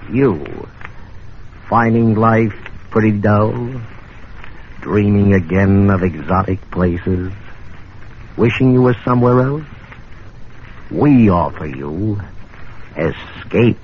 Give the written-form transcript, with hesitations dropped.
You, finding life pretty dull? Dreaming again of exotic places? Wishing you were somewhere else? We offer you escape.